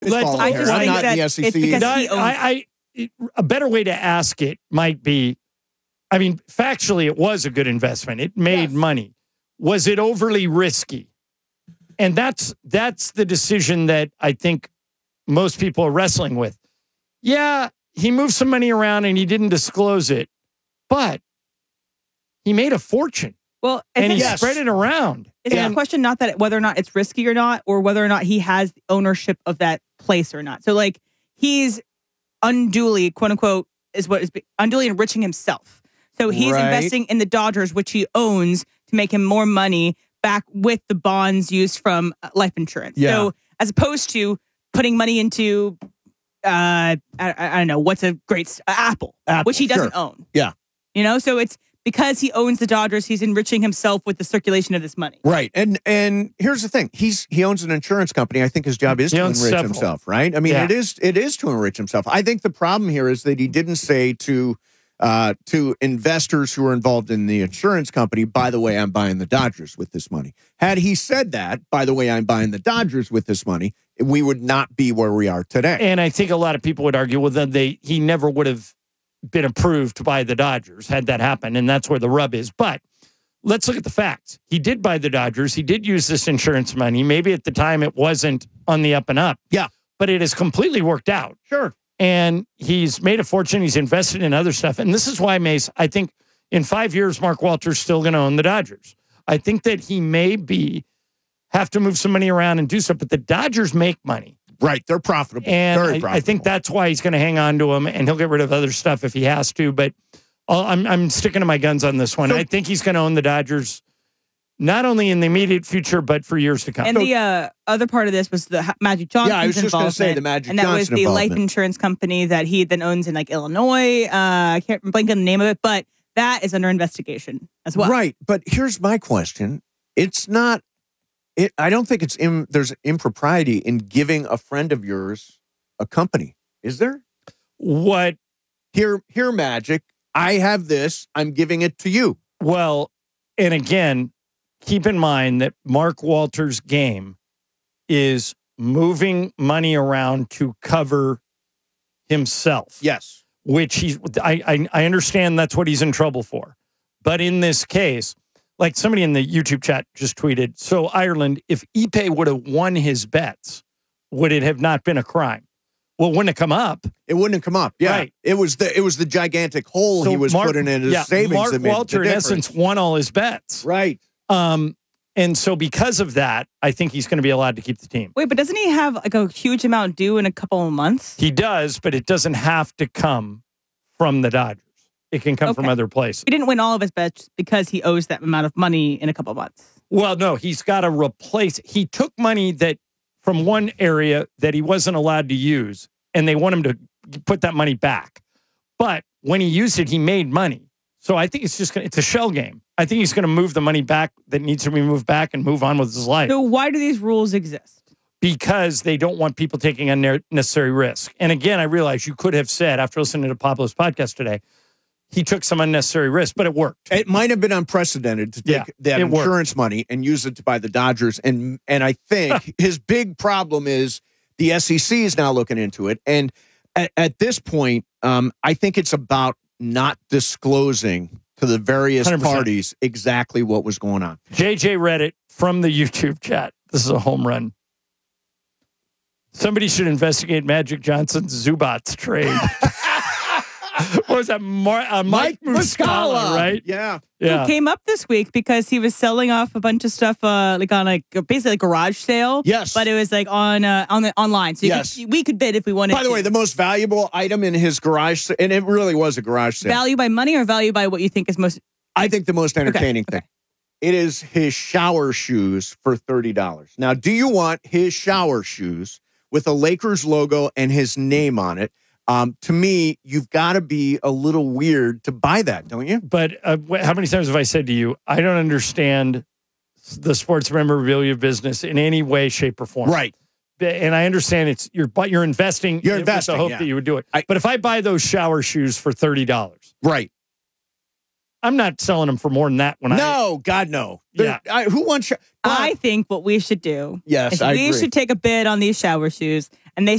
I just think that it's because he owns a better way to ask it might be, I mean, factually, it was a good investment. It made money. Was it overly risky? And that's the decision that I think most people are wrestling with. Yeah, he moved some money around and he didn't disclose it, but he made a fortune. Well, and he spread it around. Is the question not that whether or not it's risky or not, or whether or not he has ownership of that place or not? So, like, he's unduly, quote unquote, unduly enriching himself. So he's investing in the Dodgers, which he owns, to make him more money back with the bonds used from life insurance. Yeah. So as opposed to putting money into, I don't know, what's a great Apple, which he doesn't own. Yeah. You know, so it's because he owns the Dodgers, he's enriching himself with the circulation of this money. Right. And here's the thing. He owns an insurance company. I think his job is to enrich himself, right? I mean, it is to enrich himself. I think the problem here is that he didn't say to investors who are involved in the insurance company, by the way, I'm buying the Dodgers with this money. Had he said that, by the way, I'm buying the Dodgers with this money, we would not be where we are today. And I think a lot of people would argue, well, then he never would have been approved by the Dodgers had that happened, and that's where the rub is. But let's look at the facts. He did buy the Dodgers. He did use this insurance money. Maybe at the time it wasn't on the up and up. Yeah. But it has completely worked out. Sure. And he's made a fortune. He's invested in other stuff. And this is why, Mace, I think in 5 years, Mark Walter's still going to own the Dodgers. I think that he may have to move some money around and do stuff, but the Dodgers make money. Right. They're profitable. And very profitable. I think that's why he's going to hang on to them, and he'll get rid of other stuff if he has to. But I'm sticking to my guns on this one. So, I think he's going to own the Dodgers, not only in the immediate future, but for years to come. And the other part of this was the Magic Johnson's I was just going to say involvement. the Magic And that Johnson was the life involvement. insurance company that he then owns in like Illinois. I can't blank on the name of it, but that is under investigation as well. Right. But here's my question. It's not, I don't think there's impropriety in giving a friend of yours a company. Is there? What? Here, Magic, I have this. I'm giving it to you. Well, and again, keep in mind that Mark Walter's game is moving money around to cover himself. Yes. Which I understand that's what he's in trouble for. But in this case, like somebody in the YouTube chat just tweeted, so Ireland, if Ipe would have won his bets, would it have not been a crime? Well, it wouldn't have come up. It wouldn't have come up. Yeah. Right. It was the gigantic hole he was putting in his savings. Mark that made Walter, the in difference. essence, won all his bets. Right. And so because of that, I think he's going to be allowed to keep the team. Wait, but doesn't he have like a huge amount due in a couple of months? He does, but it doesn't have to come from the Dodgers. It can come from other places. He didn't win all of his bets because he owes that amount of money in a couple of months. Well, no, he's got to replace. He took money that from one area that he wasn't allowed to use, and they want him to put that money back. But when he used it, he made money. So I think it's a shell game. I think he's going to move the money back that needs to be moved back and move on with his life. So why do these rules exist? Because they don't want people taking unnecessary risk. And again, I realize you could have said, after listening to Pablo's podcast today, he took some unnecessary risk, but it worked. It might have been unprecedented to take that insurance money and use it to buy the Dodgers. And I think his big problem is the SEC is now looking into it. And at this point, I think it's about not disclosing to the various 100%. parties exactly what was going on. JJ read it from the YouTube chat. This is a home run. Somebody should investigate Magic Johnson's Zubats trade. What was that? Mike Muscala, right? Yeah. Who came up this week because he was selling off a bunch of stuff like on basically a garage sale. Yes. But it was like on the online. So we could bid if we wanted to. By the way, the most valuable item in his garage, and it really was a garage sale. Value by money or value by what you think is most? I think the most entertaining thing. It is his shower shoes for $30. Now, do you want his shower shoes with a Lakers logo and his name on it? To me, you've got to be a little weird to buy that, don't you? But how many times have I said to you, I don't understand the sports memorabilia business in any way, shape, or form. Right. And I understand you're investing. You're investing, with the hope that you would do it. But if I buy those shower shoes for $30, right, I'm not selling them for more than that. God, no. Yeah. Who wants? I think what we should do. Yes, is I we agree. should take a bid on these shower shoes.